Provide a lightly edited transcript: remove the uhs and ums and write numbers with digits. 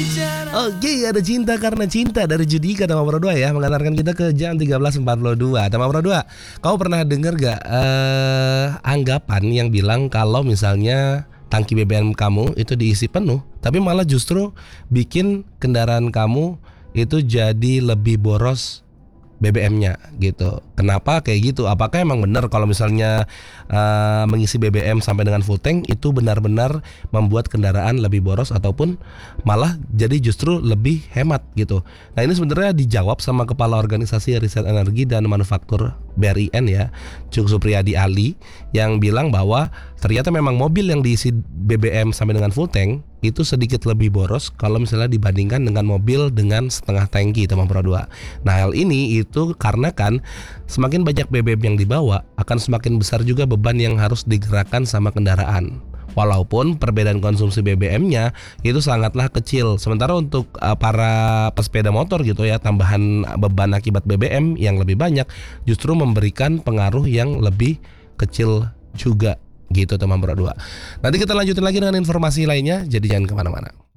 Oke, ada cinta karena cinta dari Judika Tema Pro 2 ya, mengantarkan kita ke jam 13.42. Tema Pro 2, kamu pernah dengar gak anggapan yang bilang kalau misalnya tangki BBM kamu itu diisi penuh, tapi malah justru bikin kendaraan kamu itu jadi lebih boros BBM-nya gitu. Kenapa kayak gitu? Apakah emang benar kalau misalnya mengisi BBM sampai dengan full tank itu benar-benar membuat kendaraan lebih boros ataupun malah jadi justru lebih hemat gitu? Nah, ini sebenarnya dijawab sama Kepala Organisasi Riset Energi dan Manufaktur BRIN ya, Cuk Supriyadi Ali, yang bilang bahwa ternyata memang mobil yang diisi BBM sampai dengan full tank itu sedikit lebih boros kalau misalnya dibandingkan dengan mobil dengan setengah tangki, Tema Pro 2. Nah, hal ini itu karena kan semakin banyak BBM yang dibawa akan semakin besar juga beban yang harus digerakkan sama kendaraan. Walaupun perbedaan konsumsi BBM-nya itu sangatlah kecil. Sementara untuk para pesepeda motor gitu ya, tambahan beban akibat BBM yang lebih banyak justru memberikan pengaruh yang lebih kecil juga gitu, Tema Pro 2. Nanti kita lanjutin lagi dengan informasi lainnya, jadi jangan kemana-mana.